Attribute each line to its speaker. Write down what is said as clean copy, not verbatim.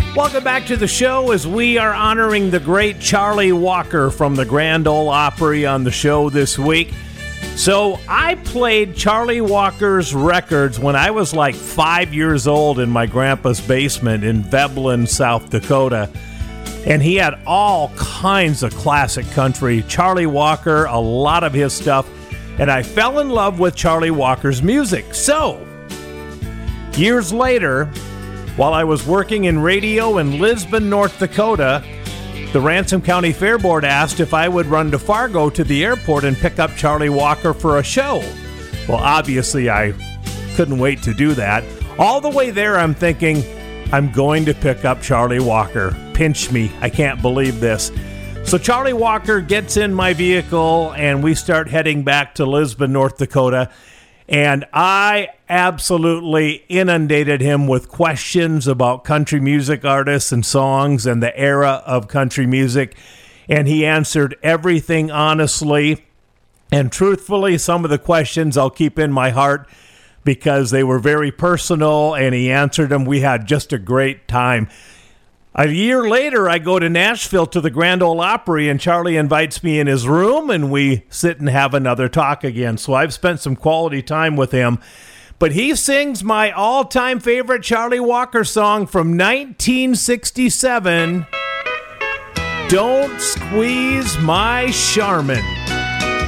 Speaker 1: Welcome back to the show as we are honoring the great Charlie Walker from the Grand Ole Opry on the show this week. So I played Charlie Walker's records when I was like 5 years old in my grandpa's basement in Veblen, South Dakota. And he had all kinds of classic country. Charlie Walker, a lot of his stuff. And I fell in love with Charlie Walker's music. So, years later, while I was working in radio in Lisbon, North Dakota, the Ransom County Fair Board asked if I would run to Fargo to the airport and pick up Charlie Walker for a show. Well, obviously, I couldn't wait to do that. All the way there, I'm thinking, I'm going to pick up Charlie Walker. Pinch me. I can't believe this. So Charlie Walker gets in my vehicle, and we start heading back to Lisbon, North Dakota. And I absolutely inundated him with questions about country music artists and songs and the era of country music. And he answered everything honestly and truthfully. Some of the questions I'll keep in my heart because they were very personal, and he answered them. We had just a great time. A year later, I go to Nashville to the Grand Ole Opry, and Charlie invites me in his room, and we sit and have another talk again. So I've spent some quality time with him. But he sings my all-time favorite Charlie Walker song from 1967, Don't Squeeze My Charmin.